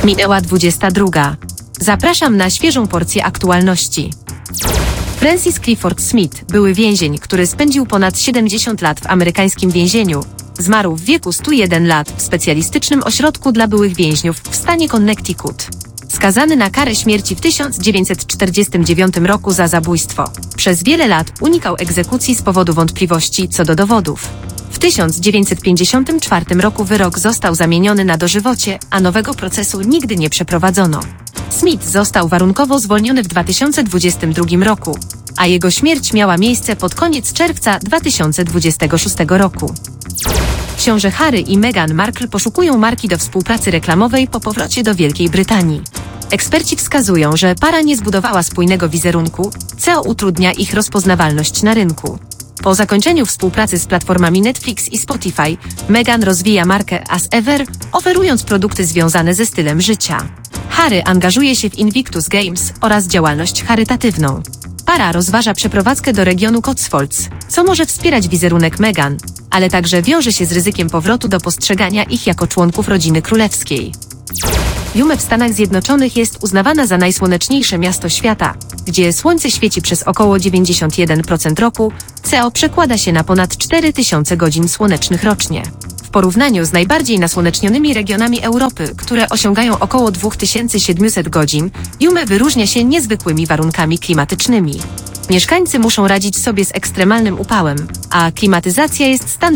Minęła 22. Zapraszam na świeżą porcję aktualności. Francis Clifford Smith, były więzień, który spędził ponad 70 lat w amerykańskim więzieniu, zmarł w wieku 101 lat w specjalistycznym ośrodku dla byłych więźniów w stanie Connecticut. Skazany na karę śmierci w 1949 roku za zabójstwo, przez wiele lat unikał egzekucji z powodu wątpliwości co do dowodów. W 1954 roku wyrok został zamieniony na dożywocie, a nowego procesu nigdy nie przeprowadzono. Smith został warunkowo zwolniony w 2022 roku, a jego śmierć miała miejsce pod koniec czerwca 2026 roku. Książę Harry i Meghan Markle poszukują marki do współpracy reklamowej po powrocie do Wielkiej Brytanii. Eksperci wskazują, że para nie zbudowała spójnego wizerunku, co utrudnia ich rozpoznawalność na rynku. Po zakończeniu współpracy z platformami Netflix i Spotify, Meghan rozwija markę As Ever, oferując produkty związane ze stylem życia. Harry angażuje się w Invictus Games oraz działalność charytatywną. Para rozważa przeprowadzkę do regionu Cotswolds, co może wspierać wizerunek Meghan, ale także wiąże się z ryzykiem powrotu do postrzegania ich jako członków rodziny królewskiej. Yuma w Stanach Zjednoczonych jest uznawana za najsłoneczniejsze miasto świata, gdzie słońce świeci przez około 91% roku, co przekłada się na ponad 4000 godzin słonecznych rocznie. W porównaniu z najbardziej nasłonecznionymi regionami Europy, które osiągają około 2700 godzin, Yuma wyróżnia się niezwykłymi warunkami klimatycznymi. Mieszkańcy muszą radzić sobie z ekstremalnym upałem, a klimatyzacja jest standardem